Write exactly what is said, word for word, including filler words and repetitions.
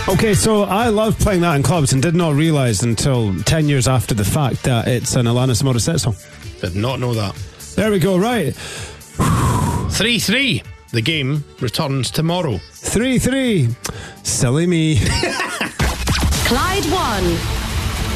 Okay, so I love playing that in clubs and did not realise until ten years after the fact that it's an Alanis Morissette song. Did not know that. There we go, right. three three. The game returns tomorrow. three three. Silly me. Clyde one.